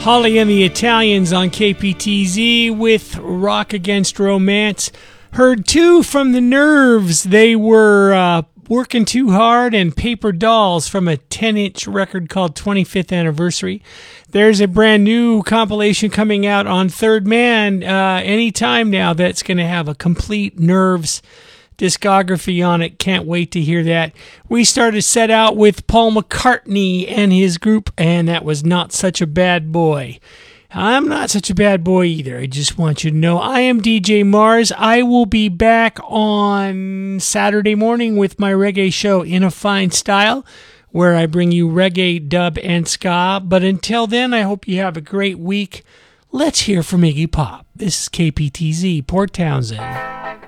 Holly and the Italians on KPTZ with Rock Against Romance. Heard two from the Nerves. They were Working Too Hard and Paper Dolls from a 10-inch record called 25th Anniversary. There's a brand new compilation coming out on Third Man anytime now that's going to have a complete Nerves discography on it. Can't wait to hear that. We started set out with Paul McCartney and his group, and that was Not Such a Bad Boy. I'm not such a bad boy either. I just want you to know I am DJ Mars. I will be back on Saturday morning with my reggae show In a Fine Style, where I bring you reggae, dub, and ska. But until then, I hope you have a great week. Let's hear from Iggy Pop. This is KPTZ, Port Townsend.